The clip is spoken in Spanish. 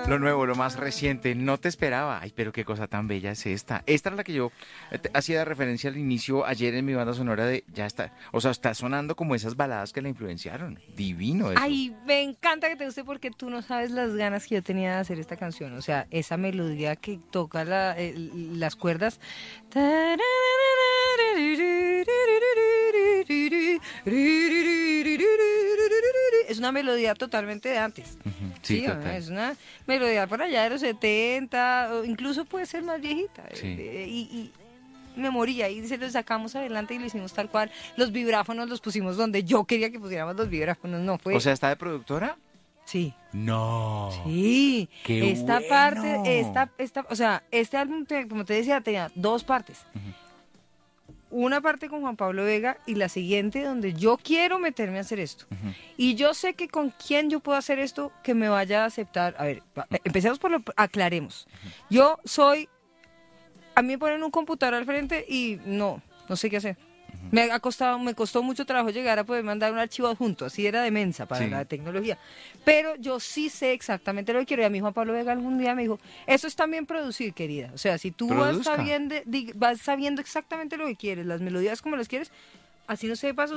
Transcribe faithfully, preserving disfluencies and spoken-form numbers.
Lo nuevo, lo más reciente, no te esperaba. Ay, pero qué cosa tan bella es esta. Esta era la que yo eh, te- hacía referencia al inicio ayer en mi banda sonora de, ya está, o sea, está sonando como esas baladas que la influenciaron. Divino eso. Ay, me encanta que te guste porque tú no sabes las ganas que yo tenía de hacer esta canción. O sea, esa melodía que toca la- eh, las cuerdas. Es una melodía totalmente de antes. Ujú, sí, Sí, total. es una melodía por allá de los setenta, o incluso puede ser más viejita. Sí. eh, Y, y me moría y se lo sacamos adelante y lo hicimos tal cual. Los vibráfonos los pusimos donde yo quería que pusiéramos los vibráfonos, no fue. O sea, ¿está de productora? Sí. No. Sí, ¡Qué esta bueno! parte, esta, esta, o sea, este álbum, te- como te decía, tenía dos partes. Una parte con Juan Pablo Vega y la siguiente donde yo quiero meterme a hacer esto. Ujú. Y yo sé que con quién yo puedo hacer esto que me vaya a aceptar. A ver, va- eh, empecemos por lo, aclaremos. Yo soy, a mí me ponen un computador al frente y no, no sé qué hacer. Me ha costado, me costó mucho trabajo llegar a poder mandar un archivo adjunto, así era de mensa para Sí. la tecnología. Pero yo sí sé exactamente lo que quiero. Y a mí Juan Pablo Vega algún día me dijo, eso es también producir, querida. O sea, si tú vas Produzca. sabiendo, di- vas sabiendo exactamente lo que quieres, las melodías como las quieres, así no sepas,